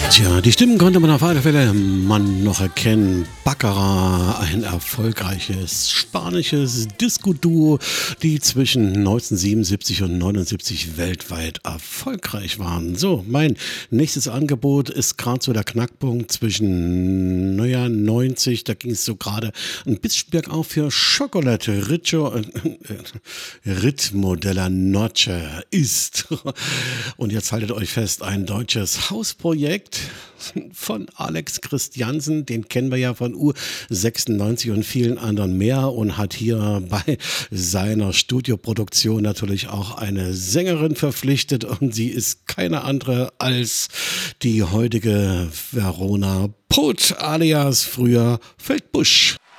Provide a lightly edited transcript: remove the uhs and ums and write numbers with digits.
Tja, die Stimmen konnte man auf alle Fälle noch erkennen. Baccarat, ein erfolgreiches spanisches Disco-Duo, die zwischen 1977 und 79 weltweit erfolgreich waren. So, mein nächstes Angebot ist gerade so der Knackpunkt zwischen, 90, da ging es so gerade ein bisschen bergauf für Chocolate Ritmo della Noche ist. Und jetzt haltet euch fest, ein deutsches Hausprojekt von Alex Christiansen, den kennen wir ja von U96 und vielen anderen mehr und hat hier bei seiner Studioproduktion natürlich auch eine Sängerin verpflichtet und sie ist keine andere als die heutige Verona Pot alias früher Feldbusch.